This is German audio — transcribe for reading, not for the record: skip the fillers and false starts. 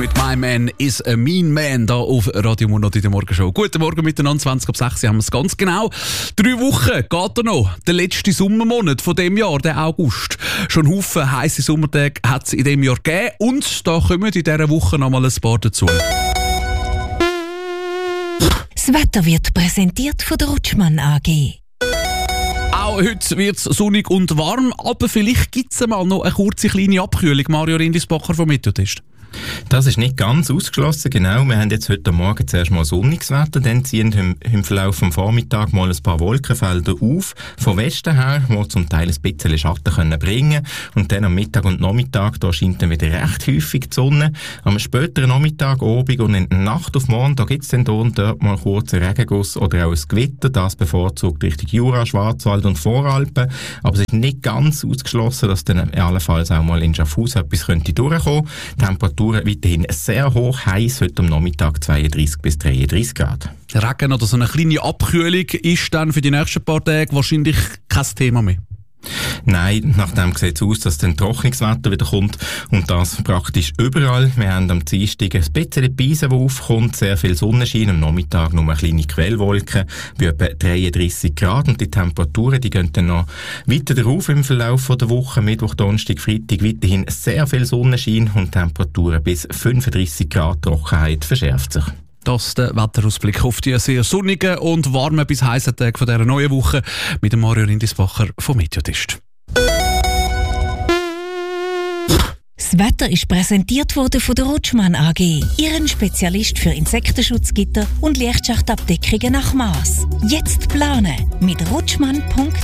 mit «My Man is a Mean Man» hier auf Radio Monat in der Morgenshow. Guten Morgen miteinander, 20:06 haben wir es ganz genau. 3 Wochen geht er noch. Der letzte Sommermonat von diesem Jahr, der August. Schon Haufen heisse Sommertage hat es in diesem Jahr gegeben. Und da kommen in dieser Woche noch mal ein paar dazu. Das Wetter wird präsentiert von der Rutschmann AG. Auch heute wird es sonnig und warm, aber vielleicht gibt es mal noch eine kurze kleine Abkühlung. Mario Rindisbacher vom Meteotest. Das ist nicht ganz ausgeschlossen, genau. Wir haben jetzt heute Morgen zuerst mal sonniges Wetter, dann ziehen im Verlauf des Vormittags mal ein paar Wolkenfelder auf, von Westen her, die zum Teil ein bisschen Schatten können bringen. Und dann am Mittag und Nachmittag, da scheint dann wieder recht häufig die Sonne. Am späteren Nachmittag, Abend und in der Nacht auf morgen, da gibt es dann hier und dort mal kurze Regenguss oder auch ein Gewitter, das bevorzugt Richtung Jura, Schwarzwald und Voralpen. Aber es ist nicht ganz ausgeschlossen, dass dann allenfalls auch mal in Schaffhausen etwas könnte durchkommen. Temperaturen weiterhin sehr hoch, heiß, heute am Nachmittag 32 bis 33 Grad. Regen oder so eine kleine Abkühlung ist dann für die nächsten paar Tage wahrscheinlich kein Thema mehr. Nein, nachdem sieht es aus, dass dann trockenes Wetter wieder kommt und das praktisch überall. Wir haben am Dienstag ein bisschen Beise, die aufkommt, sehr viel Sonnenschein, am Nachmittag nur eine kleine Quellwolke bei etwa 33 Grad und die Temperaturen, die gehen dann noch weiter darauf im Verlauf der Woche, Mittwoch, Donnerstag, Freitag, weiterhin sehr viel Sonnenschein und Temperaturen bis 35 Grad, Trockenheit verschärft sich. Das ist der Wetterausblick auf die sehr sonnigen und warmen bis heißen Tage von dieser neuen Woche mit dem Mario Rindisbacher vom Meteotest. Das Wetter ist präsentiert worden von der Rutschmann AG, Ihren Spezialist für Insektenschutzgitter und Lichtschachtabdeckungen nach Maß. Jetzt planen mit rutschmann.ch.